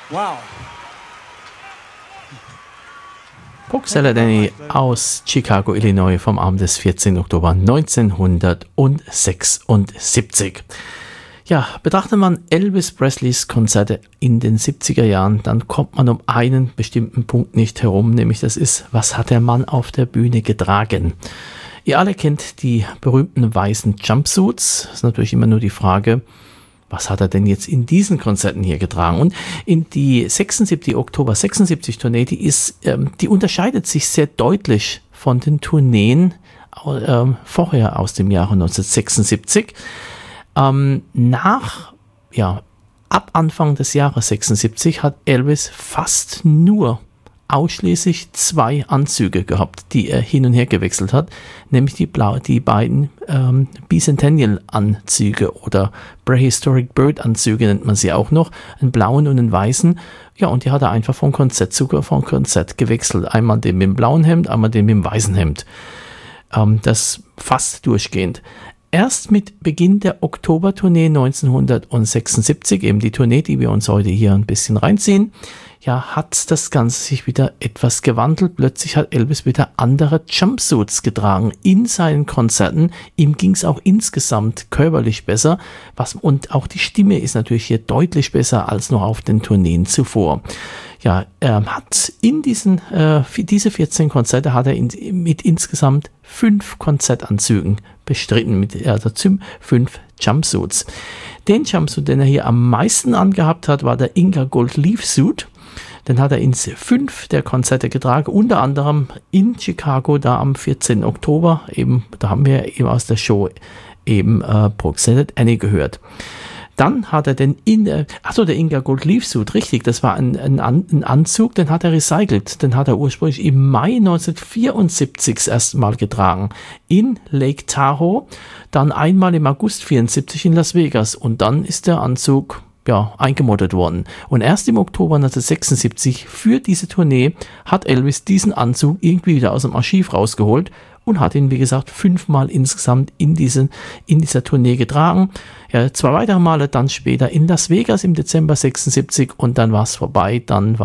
Wow. Brooks Saladany aus Chicago, Illinois vom Abend des 14. Oktober 1976. Ja, betrachtet man Elvis Presleys Konzerte in den 70er Jahren, dann kommt man um einen bestimmten Punkt nicht herum, nämlich das ist, was hat der Mann auf der Bühne getragen? Ihr alle kennt die berühmten weißen Jumpsuits. Das ist natürlich immer nur die Frage, was hat er denn jetzt in diesen Konzerten hier getragen? Und in die Oktober 76 Tournee, die unterscheidet sich sehr deutlich von den Tourneen vorher aus dem Jahre 1976. Ab Anfang des Jahres 76 hat Elvis fast nur ausschließlich 2 Anzüge gehabt, die er hin und her gewechselt hat, nämlich die beiden Bicentennial-Anzüge oder Prehistoric Bird-Anzüge nennt man sie auch noch, einen blauen und einen weißen. Ja, und die hat er einfach von Konzert zu Konzert gewechselt. Einmal den mit dem blauen Hemd, einmal den mit dem weißen Hemd. Das fast durchgehend. Erst mit Beginn der Oktobertournee 1976, eben die Tournee, die wir uns heute hier ein bisschen reinziehen, ja, hat das Ganze sich wieder etwas gewandelt. Plötzlich hat Elvis wieder andere Jumpsuits getragen in seinen Konzerten. Ihm ging es auch insgesamt körperlich besser. Und auch die Stimme ist natürlich hier deutlich besser als noch auf den Tourneen zuvor. Ja, er hat diese 14 Konzerte hat er mit insgesamt 5 Konzertanzügen bestritten, also 5 Jumpsuits. Den Jumpsuit, den er hier am meisten angehabt hat, war der Inga Gold Leaf Suit. Den hat er in 5 der Konzerte getragen, unter anderem in Chicago, da am 14. Oktober, eben, da haben wir eben aus der Show eben Brooks Saladany gehört. Dann hat er der Inga Gold Leaf Suit, richtig, das war ein Anzug, den hat er recycelt. Den hat er ursprünglich im Mai 1974 das erste Mal getragen. In Lake Tahoe, dann einmal im August 1974 in Las Vegas und dann ist der Anzug eingemottet worden. Und erst im Oktober 1976 für diese Tournee hat Elvis diesen Anzug irgendwie wieder aus dem Archiv rausgeholt und hat ihn, wie gesagt, 5-mal insgesamt in dieser Tournee getragen. Ja, 2 weitere Male dann später in Las Vegas im Dezember 76 und dann war es vorbei. Dann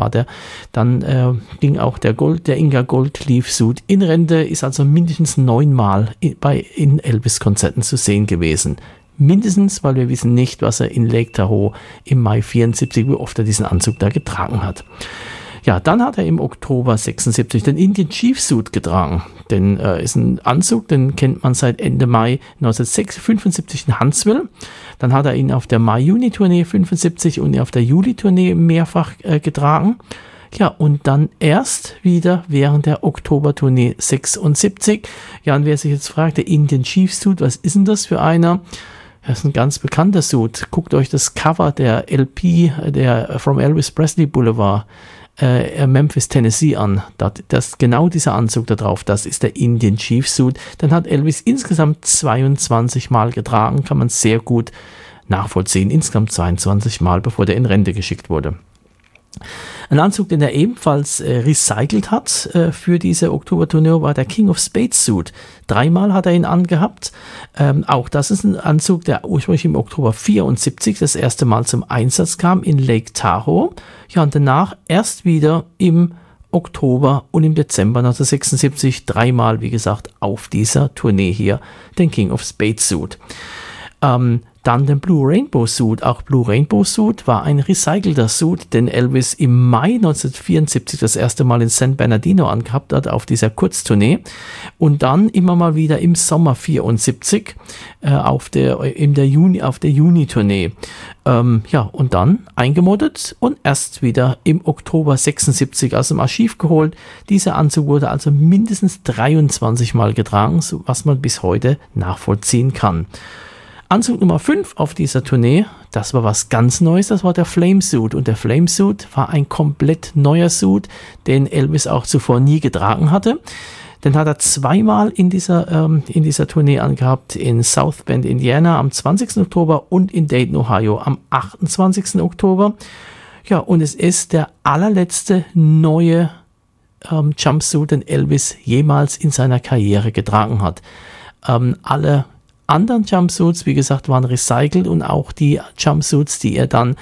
ging auch der Inga Gold Leaf Suit in Rente, ist also mindestens 9-mal in Elvis-Konzerten zu sehen gewesen. Mindestens, weil wir wissen nicht, was er in Lake Tahoe im Mai 74, wie oft er diesen Anzug da getragen hat. Ja, dann hat er im Oktober 76 den Indian Chief Suit getragen. Den ist ein Anzug, den kennt man seit Ende Mai 1975 in Huntsville. Dann hat er ihn auf der Mai-Juni-Tournee 75 und auf der Juli-Tournee mehrfach getragen. Ja, und dann erst wieder während der Oktobertournee 76. Ja, und wer sich jetzt fragt, der Indian Chief Suit, was ist denn das für einer? Das ist ein ganz bekannter Suit. Guckt euch das Cover der LP, der From Elvis Presley Boulevard, Memphis, Tennessee an. Das genau dieser Anzug da drauf, das ist der Indian Chief Suit. Dann hat Elvis insgesamt 22 Mal getragen, kann man sehr gut nachvollziehen. Insgesamt 22 Mal, bevor der in Rente geschickt wurde. Ein Anzug, den er ebenfalls recycelt hat für diese Oktobertournee, war der King of Spades Suit. 3-mal hat er ihn angehabt. Auch das ist ein Anzug, der ursprünglich im Oktober 74 das erste Mal zum Einsatz kam in Lake Tahoe. Ja, und danach erst wieder im Oktober und im Dezember 1976 3-mal, wie gesagt, auf dieser Tournee hier, den King of Spades Suit. Dann den Blue Rainbow Suit. Auch Blue Rainbow Suit war ein recycelter Suit, den Elvis im Mai 1974 das erste Mal in San Bernardino angehabt hat, auf dieser Kurztournee. Und dann immer mal wieder im Sommer 74 auf der Juni-Tournee. Und dann eingemoddet und erst wieder im Oktober 76 aus dem Archiv geholt. Dieser Anzug wurde also mindestens 23 Mal getragen, was man bis heute nachvollziehen kann. Anzug Nummer 5 auf dieser Tournee, das war was ganz Neues, das war der Flame Suit. Und der Flame Suit war ein komplett neuer Suit, den Elvis auch zuvor nie getragen hatte. Den hat er 2-mal in dieser Tournee angehabt, in South Bend, Indiana am 20. Oktober und in Dayton, Ohio am 28. Oktober. Ja, und es ist der allerletzte neue Jumpsuit, den Elvis jemals in seiner Karriere getragen hat. Alle anderen Jumpsuits, wie gesagt, waren recycelt und auch die Jumpsuits, die er dann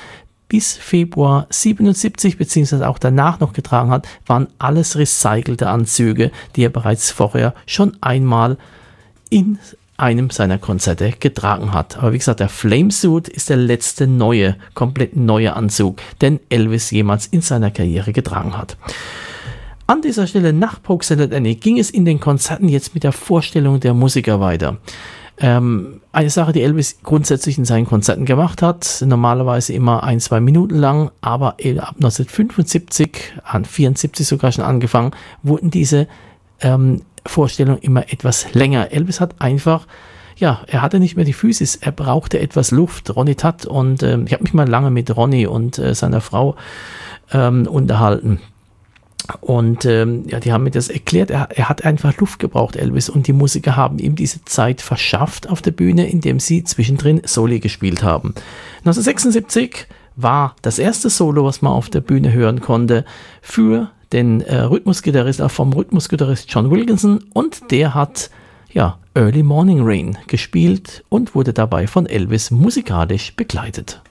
bis Februar 77 beziehungsweise auch danach noch getragen hat, waren alles recycelte Anzüge, die er bereits vorher schon einmal in einem seiner Konzerte getragen hat. Aber wie gesagt, der Flamesuit ist der letzte komplett neue Anzug, den Elvis jemals in seiner Karriere getragen hat. An dieser Stelle nach Polk Salad Annie ging es in den Konzerten jetzt mit der Vorstellung der Musiker weiter. Eine Sache, die Elvis grundsätzlich in seinen Konzerten gemacht hat, normalerweise immer 1-2 Minuten lang, aber ab 1975, an 74 sogar schon angefangen, wurden diese Vorstellungen immer etwas länger. Elvis hat einfach, er hatte nicht mehr die Physis, er brauchte etwas Luft. Ronnie Tutt und ich habe mich mal lange mit Ronnie und seiner Frau unterhalten. Und die haben mir das erklärt, er hat einfach Luft gebraucht, Elvis, und die Musiker haben ihm diese Zeit verschafft auf der Bühne, indem sie zwischendrin Soli gespielt haben. 1976 war das erste Solo, was man auf der Bühne hören konnte, für den Rhythmusgitarrist, vom Rhythmusgitarrist John Wilkinson, und der hat Early Morning Rain gespielt und wurde dabei von Elvis musikalisch begleitet.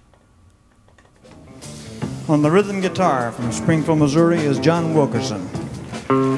On the rhythm guitar from Springfield, Missouri is John Wilkerson.